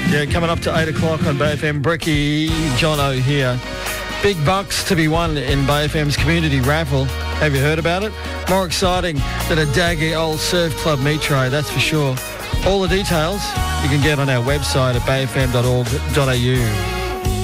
Yeah, coming up to 8 o'clock on Bay FM. Bricky, Jono here. Big bucks to be won in Bay FM's community raffle. Have you heard about it? More exciting than a daggy old surf club meat tray, that's for sure. All the details you can get on our website at bayfm.org.au.